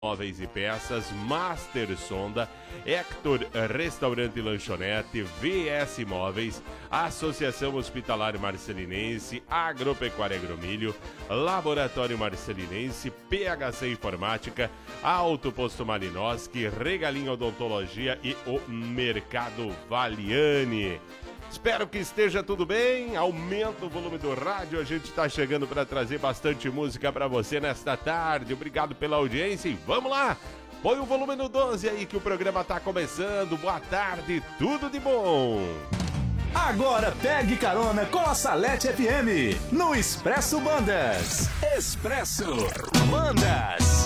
Móveis e Peças, Master Sonda, Hector Restaurante e Lanchonete, VS Móveis, Associação Hospitalar Marcelinense, Agropecuária Agromilho, Laboratório Marcelinense, PHC Informática, Auto Posto Malinowski, Regalinho Odontologia e o Mercado Valiani. Espero que esteja tudo bem, aumenta o volume do rádio, a gente está chegando para trazer bastante música para você nesta tarde. Obrigado pela audiência e vamos lá! Põe o volume no 12 aí que o programa está começando. Boa tarde, tudo de bom! Agora pegue carona com a Salete FM no Expresso Bandas. Expresso Bandas.